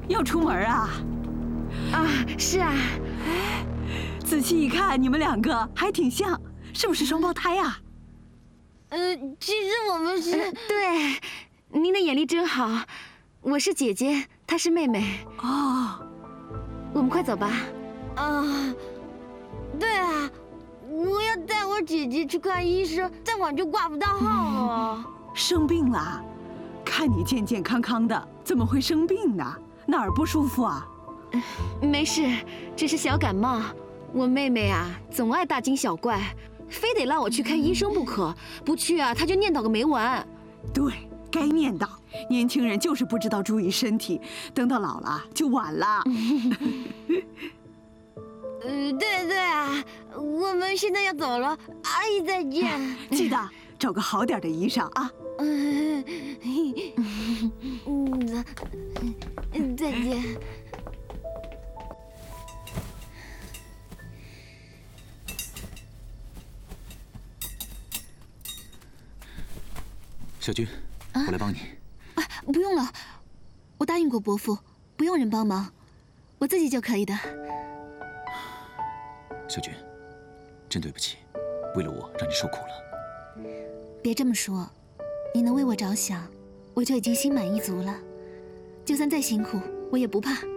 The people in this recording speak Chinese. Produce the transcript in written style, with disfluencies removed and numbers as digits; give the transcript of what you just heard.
要出门啊？ 啊，是啊。 哎，仔细一看，你们两个还挺像，是不是双胞胎啊？ 其实我们是…… 对，您的眼力真好。我是姐姐，她是妹妹。 哦， 我们快走吧。 对啊，我要带我姐姐去看医生，再晚就挂不到号了。 生病了？看你健健康康的，怎么会生病呢？哪儿不舒服啊？ 没事，只是小感冒。我妹妹啊，总爱大惊小怪，非得拉我去看医生不可。不去啊，她就念叨个没完。 对，该念叨。年轻人就是不知道注意身体，等到老了就晚了。 对啊，我们现在要走了，阿姨再见。 记得找个好点的衣裳啊。 再见。 小军，我来帮你。 不用了，我答应过伯父，不用人帮忙，我自己就可以的。 小军，真对不起，为了我让你受苦了。 别这么说，你能为我着想，我就已经心满意足了。就算再辛苦，我也不怕。